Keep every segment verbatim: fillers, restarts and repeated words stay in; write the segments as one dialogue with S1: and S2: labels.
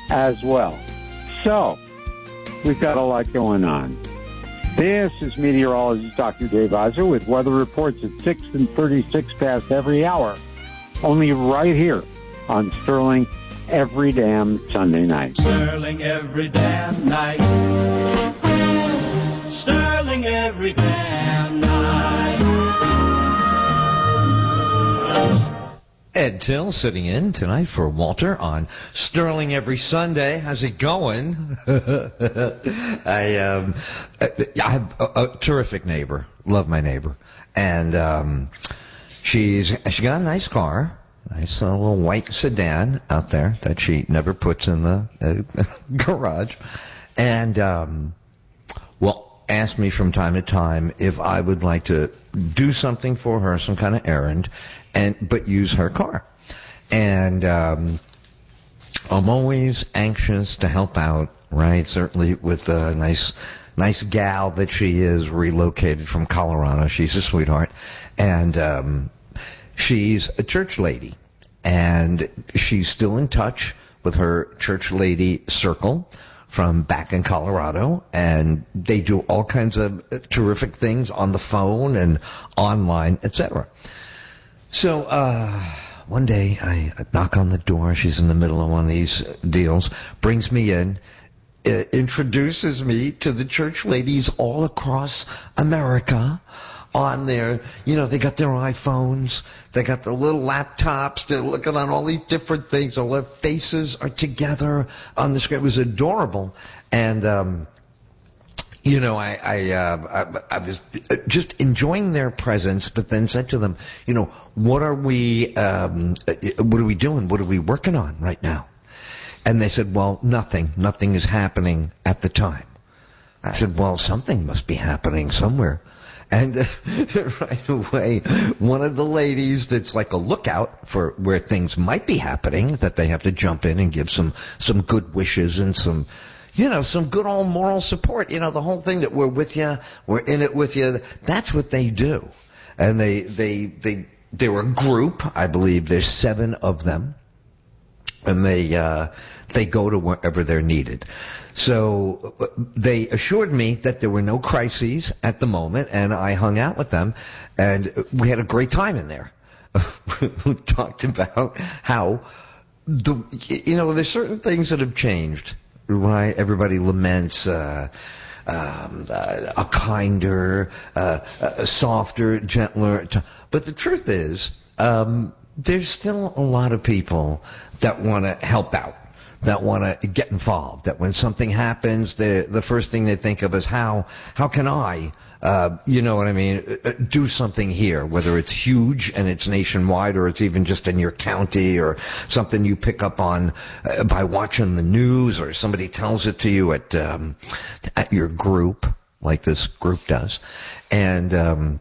S1: as well. So, we've got a lot going on. This is meteorologist Doctor Dave Ozer with weather reports at six and thirty-six past every hour, only right here on Sterling every damn Sunday night.
S2: Sterling every damn night. Sterling every damn night.
S3: Ed Till sitting in tonight for Walter on Sterling every Sunday. How's it going? I um, I have a, a terrific neighbor. Love my neighbor, and um, she's she got a nice car, nice uh, little white sedan out there that she never puts in the uh, garage, and um, well, asked me from time to time if I would like to do something for her, some kind of errand. And but use her car, and um, I'm always anxious to help out. Right, certainly with a nice, nice gal that she is, relocated from Colorado. She's a sweetheart, and um, she's a church lady, and she's still in touch with her church lady circle from back in Colorado, and they do all kinds of terrific things on the phone and online, et cetera. So, uh, one day I knock on the door. She's in the middle of one of these deals, brings me in, uh, introduces me to the church ladies all across America on their, you know, they got their iPhones, they got their little laptops, they're looking on all these different things, all their faces are together on the screen. It was adorable. And, um, You know, I I, uh, I I was just enjoying their presence, but then said to them, you know, what are we, um, what are we doing? What are we working on right now? And they said, well, nothing. Nothing is happening at the time. I said, well, something must be happening somewhere. And uh, right away, one of the ladies that's like a lookout for where things might be happening, that they have to jump in and give some some good wishes and some, you know, some good old moral support. You know, the whole thing that we're with you, we're in it with you. That's what they do. And they, they, they, they're a group. I believe there's seven of them. And they, uh, they go to wherever they're needed. So they assured me that there were no crises at the moment, and I hung out with them, and we had a great time in there. We talked about how, the, you know, there's certain things that have changed. Right, everybody laments uh, um, uh, a kinder, uh, a softer, gentler. T- but the truth is, um, there's still a lot of people that want to help out, that want to get involved. That when something happens, the the first thing they think of is how how can I, uh, you know what I mean, do something here, whether it's huge and it's nationwide or it's even just in your county or something you pick up on uh, by watching the news or somebody tells it to you at um, at your group, like this group does. And um,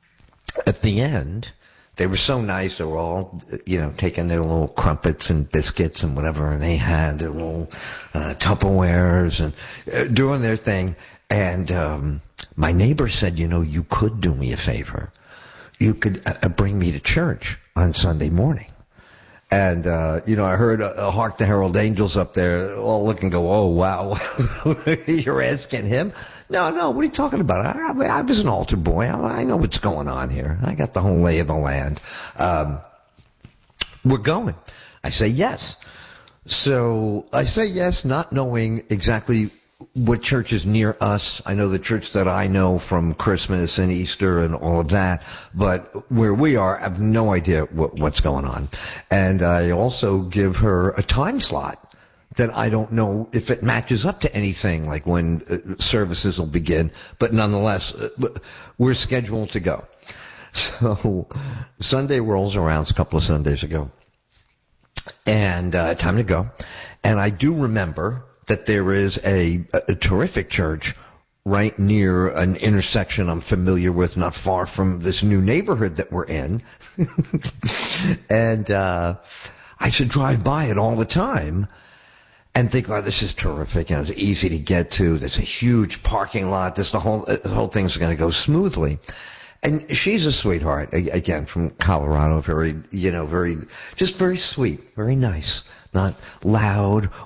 S3: at the end, they were so nice. They were all, you know, taking their little crumpets and biscuits and whatever, and they had their little uh, Tupperwares and uh, doing their thing. And um, my neighbor said, you know, you could do me a favor. You could uh, bring me to church on Sunday morning. And, uh, you know, I heard uh, Hark the Herald Angels up there all look and go, oh, wow, you're asking him? No, no, what are you talking about? I, I was an altar boy. I, I know what's going on here. I got the whole lay of the land. Um, we're going. I say yes. So I say yes, not knowing exactly what church is near us. I know the church that I know from Christmas and Easter and all of that, but where we are, I have no idea what, what's going on. And I also give her a time slot that I don't know if it matches up to anything, like when uh, services will begin, but nonetheless, uh, we're scheduled to go. So Sunday rolls around, a couple of Sundays ago, and uh, time to go. And I do remember that there is a, a terrific church right near an intersection I'm familiar with, not far from this new neighborhood that we're in. And uh, I should drive by it all the time and think, oh, this is terrific. You know, it's easy to get to. There's a huge parking lot. This the whole the whole thing's going to go smoothly. And she's a sweetheart, again, from Colorado, very, you know, very, just very sweet, very nice. Not loud